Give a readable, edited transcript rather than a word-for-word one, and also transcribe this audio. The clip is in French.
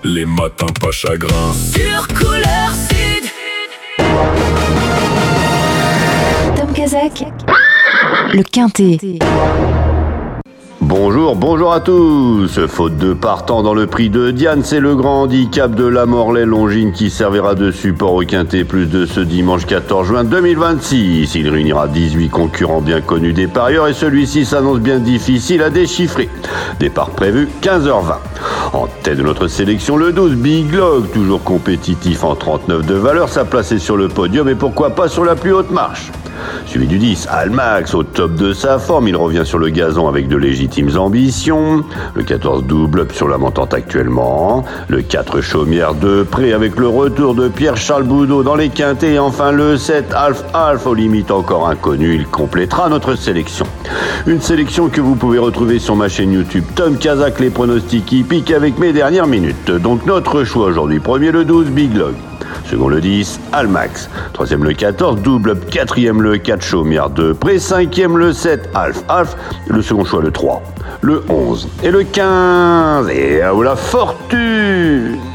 les matins pas chagrin. Sur Couleur Sud. Tom Kazak, le Quintet. Bonjour à tous. Faute de partant dans le prix de Diane, c'est le grand handicap de la Morlaix Longines qui servira de support au Quintet Plus de ce dimanche 14 juin 2026. Il réunira 18 concurrents bien connus des parieurs et celui-ci s'annonce bien difficile à déchiffrer. Départ prévu 15h20. En tête de notre sélection, le 12 Big Log, toujours compétitif en 39 de valeur, sa place est sur le podium et pourquoi pas sur la plus haute marche. Suivi du 10, Almax, au top de sa forme, il revient sur le gazon avec de légitimes ambitions. Le 14 Double Up sur la montante actuellement. Le 4 Chaumière de près avec le retour de Pierre-Charles Boudot dans les quintets. Et enfin le 7 Alf aux limites encore inconnu, il complétera notre sélection. Une sélection que vous pouvez retrouver sur ma chaîne YouTube Tom Kazak, les pronostics hippiques avec mes dernières minutes. Donc notre choix aujourd'hui, premier le 12 Big Log. Second le 10, Almax. Troisième le 14, Double Up. Quatrième le 4, Chaumière de près. Cinquième le 7, Alf. Le second choix le 3, le 11 et le 15. Et à vous la fortune!